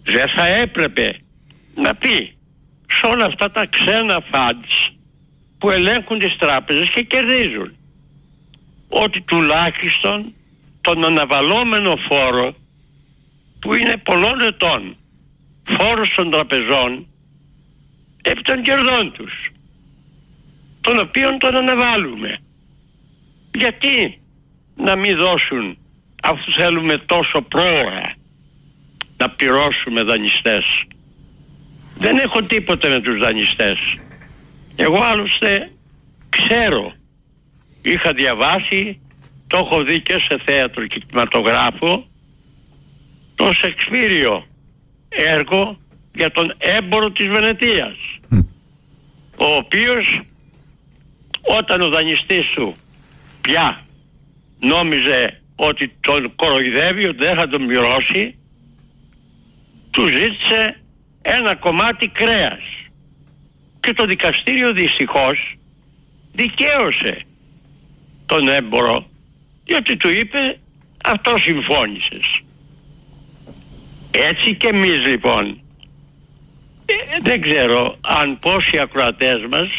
δεν θα έπρεπε να πει σε όλα αυτά τα ξένα funds που ελέγχουν τις τράπεζες και κερδίζουν, ότι τουλάχιστον τον αναβαλόμενο φόρο που είναι πολλών ετών, φόρος των τραπεζών επί των κερδών τους, τον οποίον τον αναβάλουμε. Γιατί να μην δώσουν, αφού θέλουμε τόσο πρόωρα να πληρώσουμε δανειστές? Δεν έχω τίποτε με τους δανειστές. Εγώ άλλωστε ξέρω, είχα διαβάσει, το έχω δει και σε θέατρο και κινηματογράφο, το Σεκσπίριο έργο για τον έμπορο της Βενετίας, ο οποίος όταν ο δανειστής του πια νόμιζε ότι τον κοροϊδεύει, ότι δεν θα τον πληρώσει, του ζήτησε ένα κομμάτι κρέας και το δικαστήριο δυστυχώς δικαίωσε τον έμπορο, διότι του είπε αυτό συμφώνησες. Έτσι και εμείς λοιπόν δεν ξέρω αν πόσοι ακροατές μας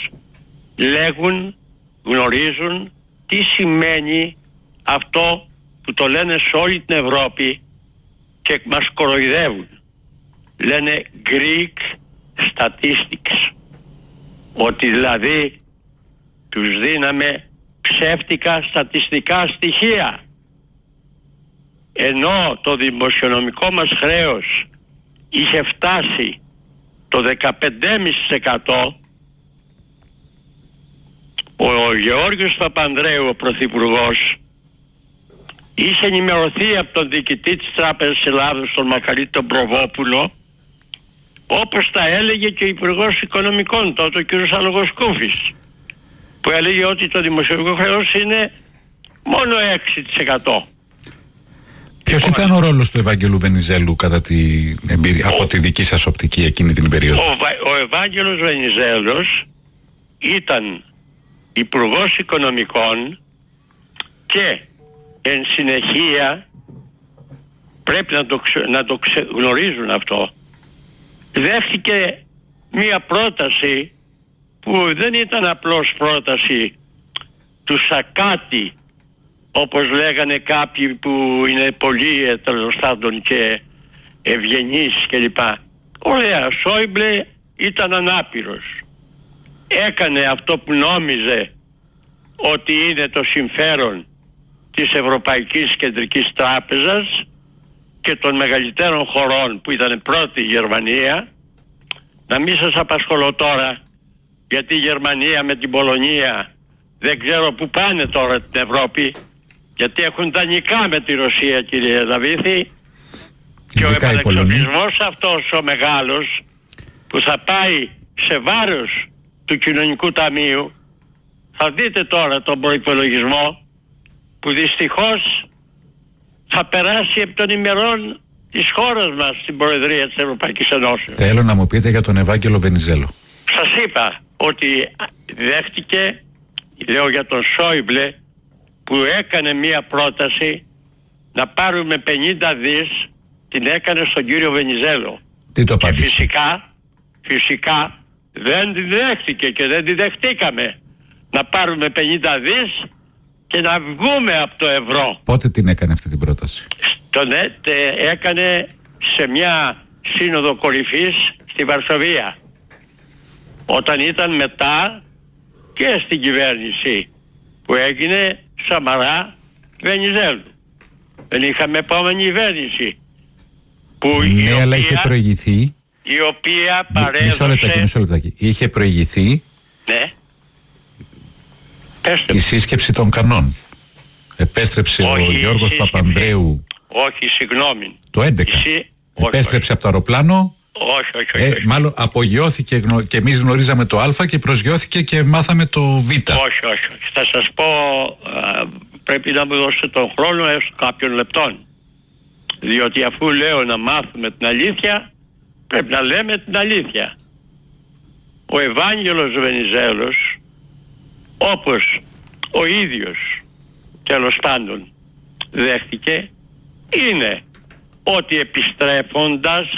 γνωρίζουν τι σημαίνει αυτό που το λένε σε όλη την Ευρώπη και μας κοροϊδεύουν. Λένε Greek Statistics, ότι δηλαδή τους δίναμε ψεύτικα στατιστικά στοιχεία, ενώ το δημοσιονομικό μας χρέος είχε φτάσει το 15,5%. Ο Γεώργιος Παπανδρέου, ο Πρωθυπουργός, είχε ενημερωθεί από τον διοικητή της Τράπεζας Ελλάδος, τον Μακαρίτη τον Προβόπουλο, όπως τα έλεγε και ο Υπουργός Οικονομικών τότε, ο κ. Αλογοσκούφης, που έλεγε ότι το δημοσιονομικό χρέος είναι μόνο 6%. Ποιος ήταν ο ρόλος του Ευάγγελου Βενιζέλου κατά την εμπειρία, από τη δική σας οπτική εκείνη την περίοδο? Ο Ευάγγελος Βενιζέλος ήταν Υπουργός Οικονομικών και εν συνεχεία, πρέπει να το γνωρίζουν αυτό, δέχτηκε μία πρόταση που δεν ήταν απλώς πρόταση του Σακάτη, όπως λέγανε κάποιοι που είναι πολύ τέλος πάντων και ευγενείς κλπ. Ο Σόιμπλε ήταν ανάπηρος. Έκανε αυτό που νόμιζε ότι είναι το συμφέρον της Ευρωπαϊκής Κεντρικής Τράπεζας και των μεγαλύτερων χωρών που ήταν πρώτη η Γερμανία. Να μην σας απασχολώ τώρα, γιατί η Γερμανία με την Πολωνία δεν ξέρω που πάνε τώρα την Ευρώπη, γιατί έχουν δανεικά με τη Ρωσία, κύριε Δαβίθη, και ο επανεξοπλισμός αυτός ο μεγάλος που θα πάει σε βάρος του Κοινωνικού Ταμείου, θα δείτε τώρα τον προϋπολογισμό που δυστυχώς θα περάσει επί των ημερών της χώρας μας στην Προεδρία της Ευρωπαϊκής Ενώσεως. Θέλω να μου πείτε για τον Ευάγγελο Βενιζέλο. Σας είπα ότι δέχτηκε, λέω για τον Σόιμπλε, που έκανε μία πρόταση να πάρουμε 50 δις, την έκανε στον κύριο Βενιζέλο. Τι το απάντησε? Και φυσικά δεν την δέχτηκε και δεν την δεχτήκαμε να πάρουμε 50 δις και να βγούμε από το ευρώ. Πότε την έκανε αυτή την πρόταση? Τον έκανε σε μια σύνοδο κορυφής στη Βαρσοβία, όταν ήταν μετά και στην κυβέρνηση που έγινε Σαμαρά Βενιζέλου. Δεν είχαμε επόμενη κυβέρνηση που ναι, αλλά είχε προηγηθεί, η οποία παρέδωσε... Μισό λεπτάκι. Είχε προηγηθεί, ναι, η σύσκεψη των Κανών. Επέστρεψε ο Γιώργος Παπανδρέου. Όχι, συγγνώμη. Το 11. Επέστρεψε από το αεροπλάνο. Όχι. Μάλλον απογειώθηκε και εμείς γνωρίζαμε το Α και προσγειώθηκε και μάθαμε το Β. Όχι. Θα σας πω, πρέπει να μου δώσετε τον χρόνο έως κάποιων λεπτών. Διότι αφού λέω να μάθουμε την αλήθεια, πρέπει να λέμε την αλήθεια. Ο Ευάγγελος Βενιζέλος, όπως ο ίδιος τέλος πάντων δέχτηκε, είναι ότι επιστρέφοντας